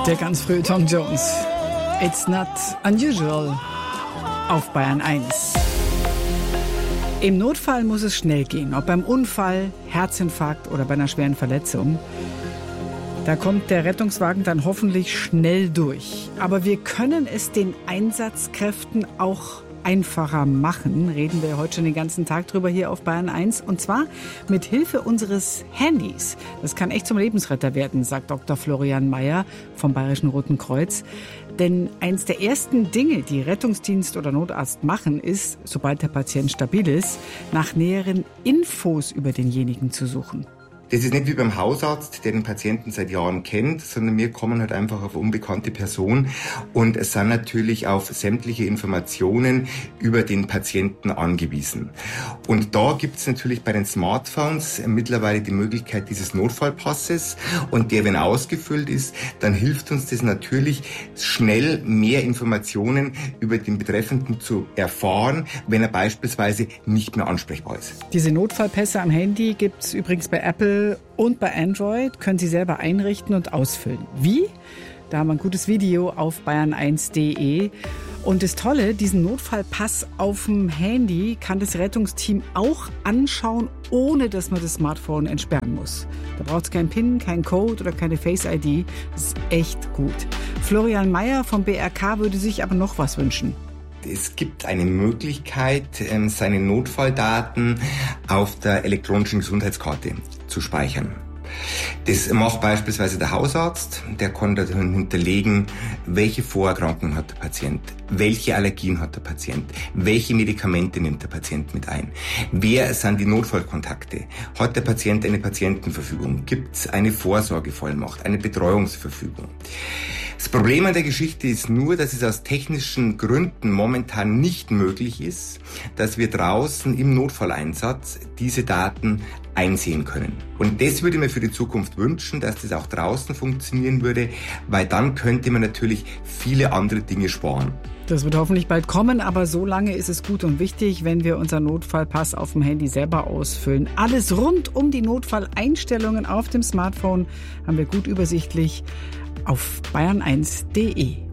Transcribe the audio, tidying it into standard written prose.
Der ganz frühe Tom Jones. It's not unusual auf Bayern 1. Im Notfall muss es schnell gehen, ob beim Unfall, Herzinfarkt oder bei einer schweren Verletzung. Da kommt der Rettungswagen dann hoffentlich schnell durch. Aber wir können es den Einsatzkräften auch einfacher machen. Reden wir heute schon den ganzen Tag drüber hier auf Bayern 1. Und zwar mit Hilfe unseres Handys. Das kann echt zum Lebensretter werden, sagt Dr. Florian Mayer vom Bayerischen Roten Kreuz. Denn eins der ersten Dinge, die Rettungsdienst oder Notarzt machen, ist, sobald der Patient stabil ist, nach näheren Infos über denjenigen zu suchen. Das ist nicht wie beim Hausarzt, der den Patienten seit Jahren kennt, sondern wir kommen halt einfach auf eine unbekannte Person und sind natürlich auf sämtliche Informationen über den Patienten angewiesen. Und da gibt es natürlich bei den Smartphones mittlerweile die Möglichkeit dieses Notfallpasses und der, wenn ausgefüllt ist, dann hilft uns das natürlich schnell mehr Informationen über den Betreffenden zu erfahren, wenn er beispielsweise nicht mehr ansprechbar ist. Diese Notfallpässe am Handy gibt es übrigens bei Apple und bei Android, können Sie selber einrichten und ausfüllen. Wie? Da haben wir ein gutes Video auf bayern1.de. Und das Tolle, diesen Notfallpass auf dem Handy kann das Rettungsteam auch anschauen, ohne dass man das Smartphone entsperren muss. Da braucht es keinen PIN, keinen Code oder keine Face-ID. Das ist echt gut. Florian Mayer vom BRK würde sich aber noch was wünschen. Es gibt eine Möglichkeit, seine Notfalldaten auf der elektronischen Gesundheitskarte zu speichern. Das macht beispielsweise der Hausarzt, der kann da hinterlegen, welche Vorerkrankungen hat der Patient, welche Allergien hat der Patient, welche Medikamente nimmt der Patient mit ein, wer sind die Notfallkontakte, hat der Patient eine Patientenverfügung, gibt es eine Vorsorgevollmacht, eine Betreuungsverfügung. Das Problem an der Geschichte ist nur, dass es aus technischen Gründen momentan nicht möglich ist, dass wir draußen im Notfalleinsatz diese Daten einsehen können. Und das würde ich mir für die Zukunft wünschen, dass das auch draußen funktionieren würde, weil dann könnte man natürlich viele andere Dinge sparen. Das wird hoffentlich bald kommen, aber so lange ist es gut und wichtig, wenn wir unseren Notfallpass auf dem Handy selber ausfüllen. Alles rund um die Notfalleinstellungen auf dem Smartphone haben wir gut übersichtlich auf bayern1.de.